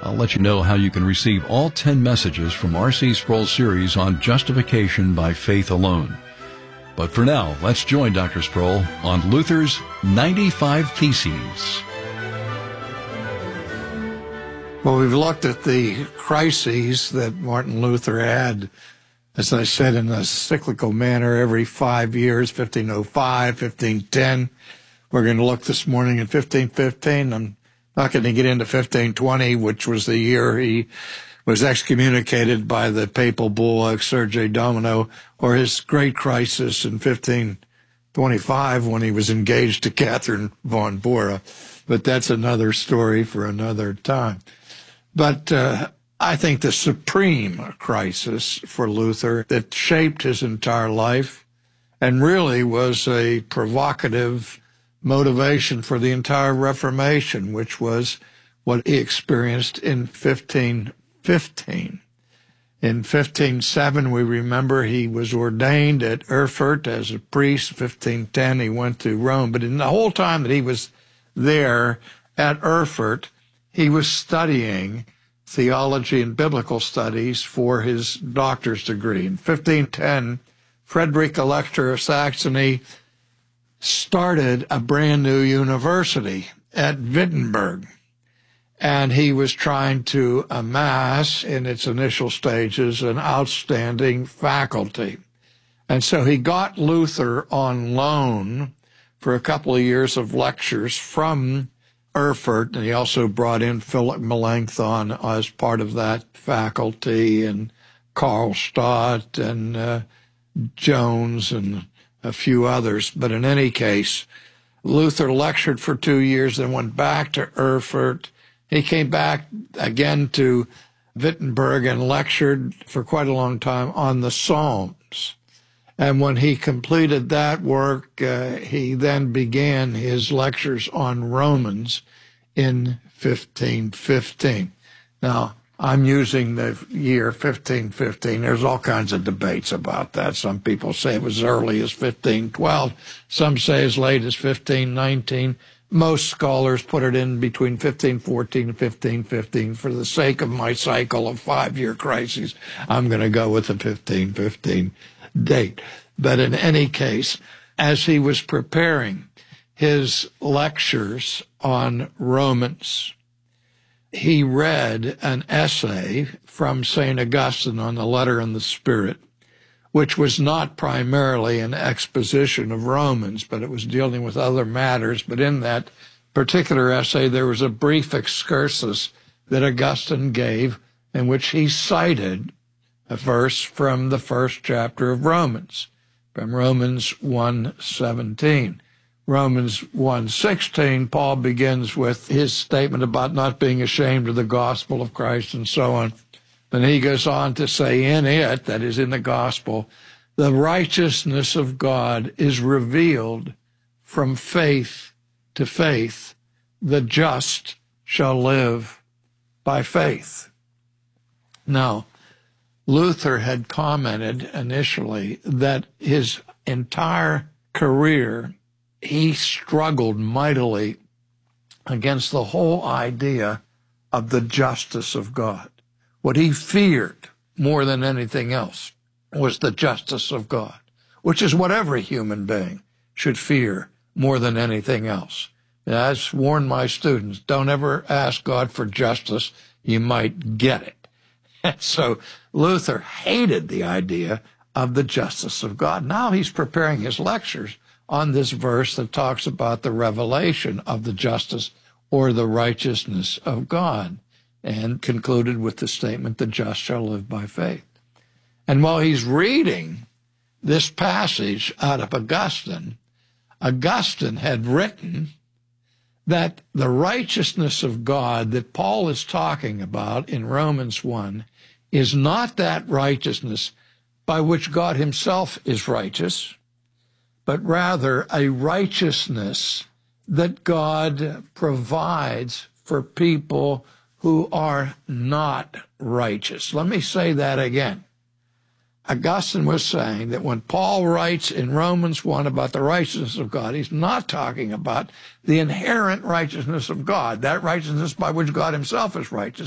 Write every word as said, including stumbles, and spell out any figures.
I'll let you know how you can receive all ten messages from R C Sproul's series on justification by faith alone. But for now, let's join Doctor Sproul on Luther's ninety-five Theses. Well, we've looked at the crises that Martin Luther had, as I said, in a cyclical manner every five years, fifteen oh five, fifteen ten. We're going to look this morning at fifteen fifteen. I'm not going to get into fifteen twenty, which was the year he was excommunicated by the papal bull Exsurge Domino, or his great crisis in fifteen twenty-five when he was engaged to Catherine von Bora. But that's another story for another time. But uh, I think the supreme crisis for Luther that shaped his entire life and really was a provocative motivation for the entire Reformation, which was what he experienced in fifteen fifteen. In fifteen seven, we remember he was ordained at Erfurt as a priest. fifteen ten, he went to Rome. But in the whole time that he was there at Erfurt, he was studying theology and biblical studies for his doctor's degree. In fifteen ten, Frederick Elector of Saxony started a brand new university at Wittenberg, and he was trying to amass in its initial stages an outstanding faculty. And so he got Luther on loan for a couple of years of lectures from Erfurt, and he also brought in Philip Melanchthon as part of that faculty, and Karl Stott and uh, Jones and a few others. But in any case, Luther lectured for two years, then went back to Erfurt. He came back again to Wittenberg and lectured for quite a long time on the Psalms. And when he completed that work, uh, he then began his lectures on Romans in fifteen fifteen. Now, I'm using the year fifteen fifteen. There's all kinds of debates about that. Some people say it was as early as fifteen twelve. Some say as late as fifteen nineteen. Most scholars put it in between fifteen fourteen and fifteen fifteen. For the sake of my cycle of five-year crises, I'm going to go with the fifteen fifteen date. But in any case, as he was preparing his lectures on Romans, he read an essay from Saint Augustine on the Letter and the Spirit, which was not primarily an exposition of Romans, but it was dealing with other matters. But in that particular essay, there was a brief excursus that Augustine gave in which he cited a verse from the first chapter of Romans, from Romans one seventeen. Romans one sixteen, Paul begins with his statement about not being ashamed of the gospel of Christ and so on. Then he goes on to say in it, that is in the gospel, the righteousness of God is revealed from faith to faith. The just shall live by faith. Now, Luther had commented initially that his entire career he struggled mightily against the whole idea of the justice of God. What he feared more than anything else was the justice of God, which is what every human being should fear more than anything else. And I've warned my students, don't ever ask God for justice. You might get it. And so Luther hated the idea of the justice of God. Now he's preparing his lectures on this verse that talks about the revelation of the justice or the righteousness of God, and concluded with the statement, the just shall live by faith. And while he's reading this passage out of Augustine, Augustine had written that the righteousness of God that Paul is talking about in Romans one is not that righteousness by which God himself is righteous, but rather a righteousness that God provides for people who are not righteous. Let me say that again. Augustine was saying that when Paul writes in Romans one about the righteousness of God, he's not talking about the inherent righteousness of God, that righteousness by which God himself is righteous.